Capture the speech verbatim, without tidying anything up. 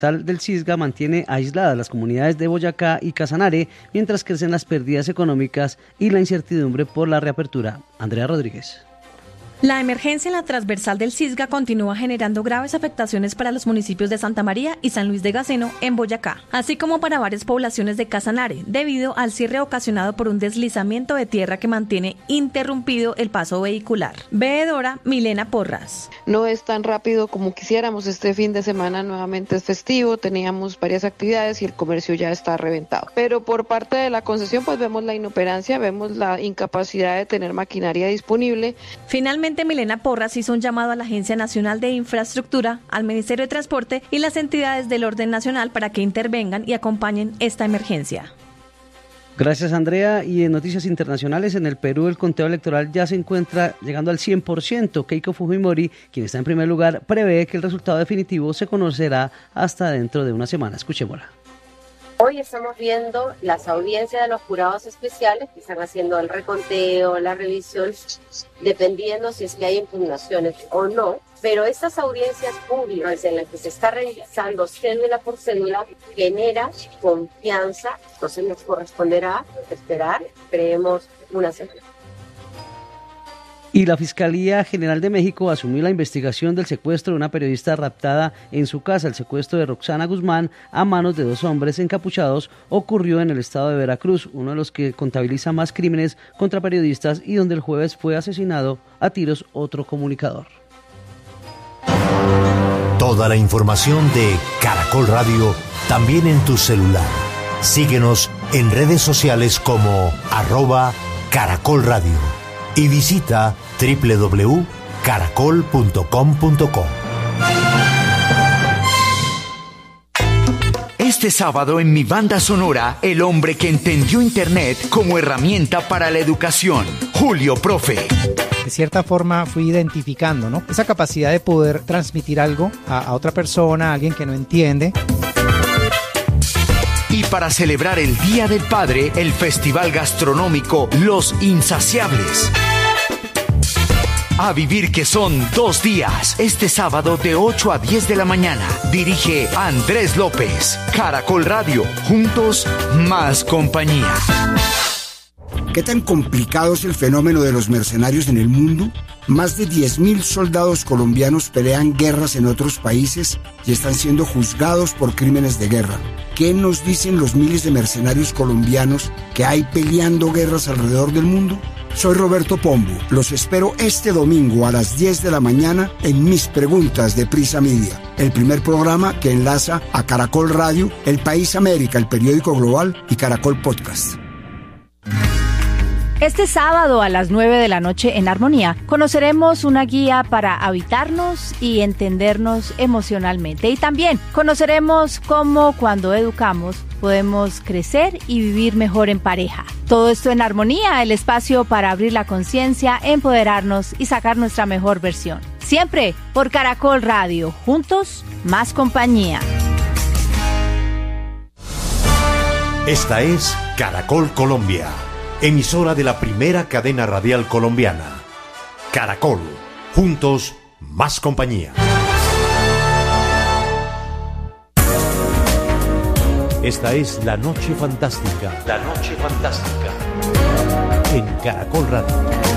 del Cisga mantiene aisladas las comunidades de Boyacá y Casanare, mientras crecen las pérdidas económicas y la incertidumbre por la reapertura. Andrea Rodríguez. La emergencia en la transversal del Cisga continúa generando graves afectaciones para los municipios de Santa María y San Luis de Gaceno en Boyacá, así como para varias poblaciones de Casanare, debido al cierre ocasionado por un deslizamiento de tierra que mantiene interrumpido el paso vehicular. Veedora Milena Porras. No es tan rápido como quisiéramos. Este fin de semana nuevamente es festivo, teníamos varias actividades y el comercio ya está reventado. Pero por parte de la concesión pues vemos la inoperancia, vemos la incapacidad de tener maquinaria disponible. Finalmente, Milena Porras hizo un llamado a la Agencia Nacional de Infraestructura, al Ministerio de Transporte y las entidades del orden nacional para que intervengan y acompañen esta emergencia. Gracias, Andrea. Y en noticias internacionales, en el Perú el conteo electoral ya se encuentra llegando al cien por ciento. Keiko Fujimori, quien está en primer lugar, prevé que el resultado definitivo se conocerá hasta dentro de una semana. Escuchémosla. Hoy estamos viendo las audiencias de los jurados especiales que están haciendo el reconteo, la revisión, dependiendo si es que hay impugnaciones o no. Pero estas audiencias públicas en las que se está revisando cédula por cédula genera confianza. Entonces nos corresponderá esperar, creemos, una semana. Y la Fiscalía General de México asumió la investigación del secuestro de una periodista raptada en su casa. El secuestro de Roxana Guzmán a manos de dos hombres encapuchados ocurrió en el estado de Veracruz, uno de los que contabiliza más crímenes contra periodistas y donde el jueves fue asesinado a tiros otro comunicador. Toda la información de Caracol Radio también en tu celular. Síguenos en redes sociales como arroba Caracol Radio. Y visita doble u doble u doble u punto caracol punto com punto co. Este sábado en mi banda sonora, el hombre que entendió Internet como herramienta para la educación, Julio Profe. De cierta forma fui identificando, ¿no?, esa capacidad de poder transmitir algo a, a otra persona, a alguien que no entiende. Y para celebrar el Día del Padre, el festival gastronómico Los Insaciables. A vivir que son dos días. Este sábado de ocho a diez de la mañana. Dirige Andrés López. Caracol Radio. Juntos, más compañía. ¿Qué tan complicado es el fenómeno de los mercenarios en el mundo? Más de diez mil soldados colombianos pelean guerras en otros países y están siendo juzgados por crímenes de guerra. ¿Qué nos dicen los miles de mercenarios colombianos que hay peleando guerras alrededor del mundo? Soy Roberto Pombo. Los espero este domingo a las diez de la mañana en Mis Preguntas de Prisa Media, el primer programa que enlaza a Caracol Radio, El País América, el periódico global, y Caracol Podcast. Este sábado a las nueve de la noche en Armonía conoceremos una guía para habitarnos y entendernos emocionalmente. Y también conoceremos cómo cuando educamos podemos crecer y vivir mejor en pareja. Todo esto en Armonía, el espacio para abrir la conciencia, empoderarnos y sacar nuestra mejor versión. Siempre por Caracol Radio. Juntos, más compañía. Esta es Caracol Colombia, emisora de la primera cadena radial colombiana. Caracol, juntos, más compañía. Esta es La Noche Fantástica. La Noche Fantástica. En Caracol Radio.